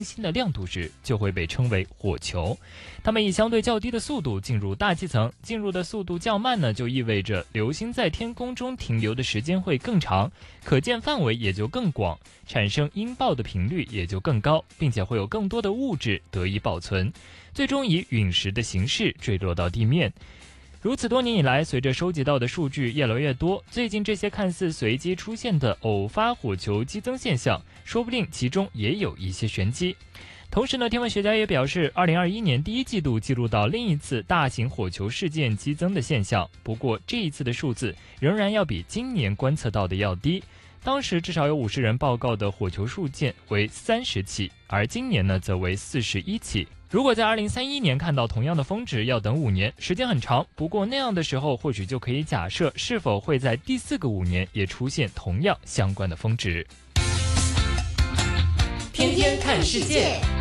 新的亮度时，就会被称为火球。它们以相对较低的速度进入大气层，进入的速度较慢呢，就意味着流星在天空中停留的时间会更长，可见范围也就更广，产生音爆的频率也就更高，并且会有更多的物质得以保存，最终以陨石的形式坠落到地面。如此多年以来，随着收集到的数据越来越多，最近这些看似随机出现的偶发火球激增现象，说不定其中也有一些玄机。同时呢，天文学家也表示，2021年第一季度记录到另一次大型火球事件激增的现象，不过这一次的数字仍然要比今年观测到的要低。当时至少有50人报告的火球事件为30起，而今年呢则为41起。如果在2031年看到同样的峰值，要等5年，时间很长。不过那样的时候，或许就可以假设是否会在第4个5年也出现同样相关的峰值。 天天看世界。